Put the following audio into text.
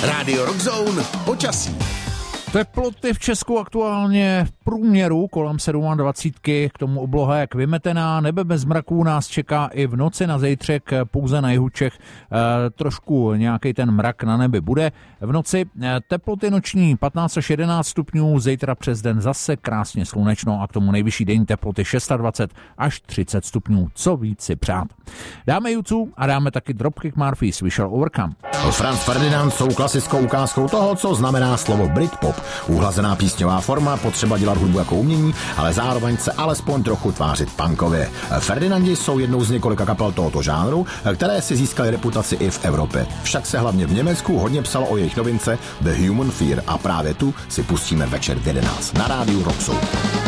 Rádio Rockzone počasí. Teploty v Česku aktuálně v průměru kolem 27, k tomu obloha jak vymetená, nebe bez mraků nás čeká i v noci na zítřek, pouze na jihu Čech trošku nějaký ten mrak na nebi bude. V noci teploty noční 15 až 11 stupňů, zítra přes den zase krásně slunečno a k tomu nejvyšší denní teploty 26 až 30 stupňů. Co víc si přát. Dáme YouTube a dáme taky Dropkick Murphys We Shall Overcome. Franz Ferdinand jsou klasickou ukázkou toho, co znamená slovo Britpop. Uhlazená písňová forma, potřeba dělat hudbu jako umění, ale zároveň se alespoň trochu tvářit punkově. Ferdinandi jsou jednou z několika kapel tohoto žánru, které si získaly reputaci i v Evropě. Však se hlavně v Německu hodně psalo o jejich novince The Human Fear a právě tu si pustíme večer v 11 na rádiu Rockzone.